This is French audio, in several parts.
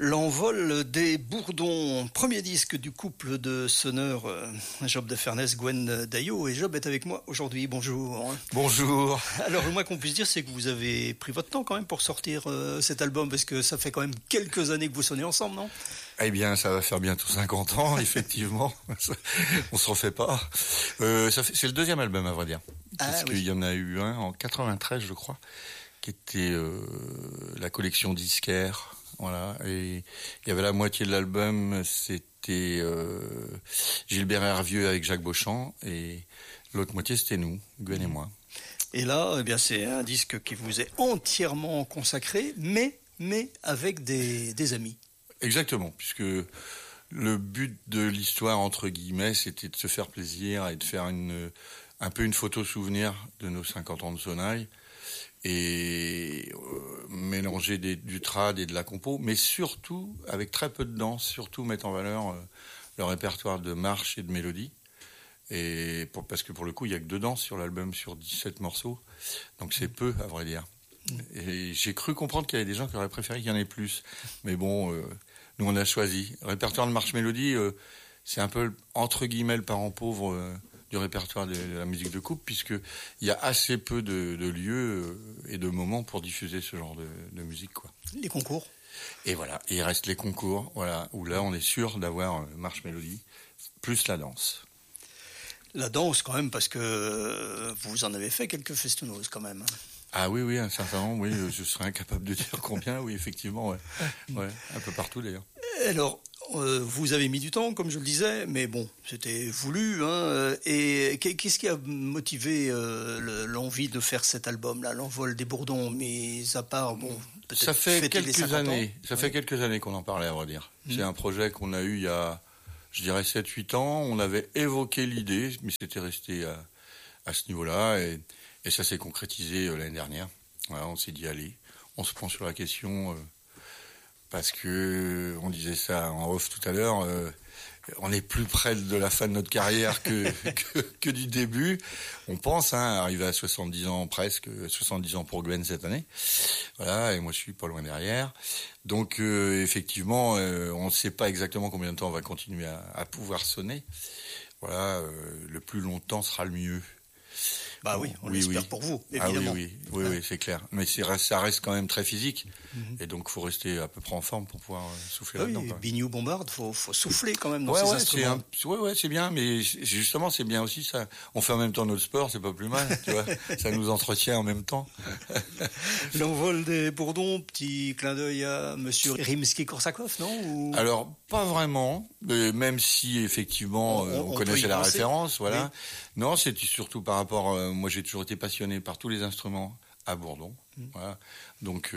L'envol des Bourdons, premier disque du couple de sonneurs Job de Fernès, Gwen Daillot, et Job est avec moi aujourd'hui, bonjour. Bonjour. Alors le moins qu'on puisse dire, c'est que vous avez pris votre temps quand même pour sortir cet album, parce que ça fait quand même quelques années que vous sonnez ensemble, non ? Eh bien, ça va faire bientôt 50 ans, effectivement. On se refait pas. C'est le deuxième album, à vrai dire. Parce qu'il y en a eu un en 93, je crois, qui était la collection disquaire. Voilà. Et il y avait la moitié de l'album, c'était Gilbert Hervieux avec Jacques Beauchamp, et l'autre moitié, c'était nous, Gwen et moi. Et là, eh bien, c'est un disque qui vous est entièrement consacré, mais avec des amis. Exactement, puisque le but de l'histoire, entre guillemets, c'était de se faire plaisir et de faire un peu une photo souvenir de nos 50 ans de Sonaille, et mélanger du trad et de la compo, mais surtout avec très peu de danse, surtout mettre en valeur le répertoire de marche et de mélodie. Parce que pour le coup, il n'y a que 2 danses sur l'album, sur 17 morceaux, donc c'est peu, à vrai dire. Et j'ai cru comprendre qu'il y avait des gens qui auraient préféré qu'il y en ait plus, mais bon, nous on a choisi. Le répertoire de marche-mélodie, c'est un peu entre guillemets le parent pauvre du répertoire de la musique de couple, puisqu'il y a assez peu de lieux et de moments pour diffuser ce genre de musique, quoi. Les concours. Et voilà, et il reste les concours, voilà, où là on est sûr d'avoir marche-mélodie, plus la danse. La danse quand même, parce que vous en avez fait quelques festonneuses quand même. Ah oui, un certain nombre, oui, je serais incapable de dire combien, oui, effectivement, ouais, un peu partout d'ailleurs. Alors, vous avez mis du temps, comme je le disais, mais bon, c'était voulu, hein, et qu'est-ce qui a motivé l'envie de faire cet album-là, l'envol des Bourdons, mis à part, bon, peut-être ça fait fêter les 50 ans. Ça fait quelques années qu'on en parlait, à vrai dire. C'est un projet qu'on a eu il y a, je dirais, 7-8 ans, on avait évoqué l'idée, mais c'était resté à ce niveau-là, et ça s'est concrétisé l'année dernière. Voilà, on s'est dit, allez, on se prend sur la question, parce que, on disait ça en off tout à l'heure, on est plus près de la fin de notre carrière que du début. On pense, arriver à 70 ans presque, 70 ans pour Gwen cette année. Voilà, et moi je suis pas loin derrière. Donc effectivement, on ne sait pas exactement combien de temps on va continuer à pouvoir sonner. Voilà, le plus longtemps sera le mieux. Bah oui, on l'espère pour vous, évidemment. Oui, c'est clair. Mais ça reste quand même très physique. Et donc, il faut rester à peu près en forme pour pouvoir souffler là-dedans. Oui, Bignou bombarde, faut souffler quand même dans ces instruments. C'est bien, mais justement, c'est bien aussi ça. On fait en même temps notre sport, c'est pas plus mal, tu vois. Ça nous entretient en même temps. L'envol des Bourdons, petit clin d'œil à monsieur Rimsky-Korsakov, non? Alors, pas vraiment, mais même si effectivement on connaissait la référence, voilà. Oui. Non, c'est surtout par rapport, moi j'ai toujours été passionné par tous les instruments à Bourdon, voilà. Donc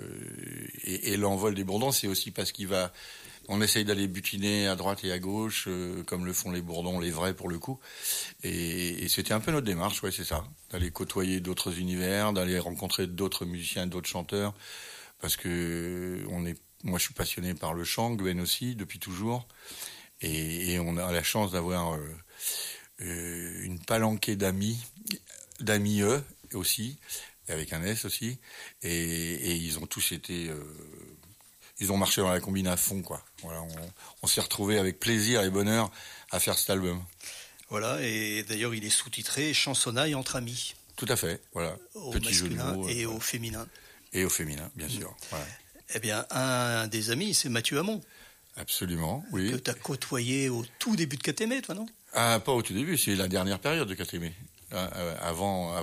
et l'envol des Bourdons, c'est aussi parce on essaye d'aller butiner à droite et à gauche, comme le font les Bourdons, les vrais pour le coup. Et c'était un peu notre démarche, ouais, c'est ça, d'aller côtoyer d'autres univers, d'aller rencontrer d'autres musiciens, d'autres chanteurs, parce que moi je suis passionné par le chant, Gwen aussi depuis toujours, et on a la chance d'avoir une palanquée d'amis eux aussi, avec un S aussi, et ils ont tous été, ils ont marché dans la combine à fond, quoi. Voilà, on s'est retrouvés avec plaisir et bonheur à faire cet album. Voilà, et d'ailleurs il est sous-titré Chansonnaille entre amis. Tout à fait, voilà. Au petit masculin et au féminin. Et au féminin, bien sûr. Voilà. Eh bien, un des amis, c'est Mathieu Hamon. Absolument, oui. Que tu as côtoyé au tout début de KTM, toi, non ? Ah, pas au tout début, c'est la dernière période de KTM. Avant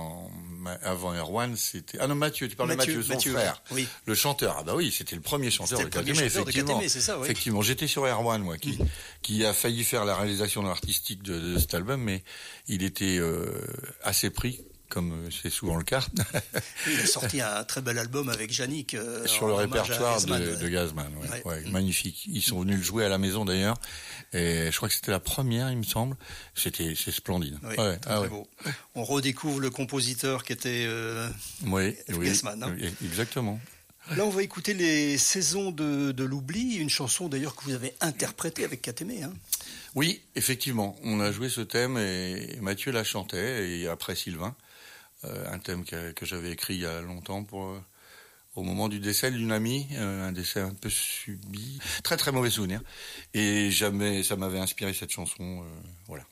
Erwan, c'était... Ah non, Mathieu, tu parles de Mathieu, son frère. Oui. Le chanteur. Ah bah oui, c'était le premier chanteur de KTM, effectivement. C'est ça, oui. Effectivement, j'étais sur Erwan, moi, qui a failli faire la réalisation artistique de cet album, mais il était assez pris, comme c'est souvent le cas. Il a sorti un très bel album avec Yannick. Sur le répertoire de Gazman, ouais, magnifique. Ils sont venus le jouer à la maison d'ailleurs, et je crois que c'était la première, il me semble. C'est splendide. Oui, très beau. On redécouvre le compositeur qui était Gazman. Hein. Exactement. Là, on va écouter les Saisons de l'oubli, une chanson d'ailleurs que vous avez interprétée avec Katémé. Hein. Oui, effectivement. On a joué ce thème et Mathieu la chantait, et après Sylvain. Un thème que j'avais écrit il y a longtemps au moment du décès d'une amie, un décès un peu subi, très très mauvais souvenir. Et jamais ça m'avait inspiré cette chanson, voilà.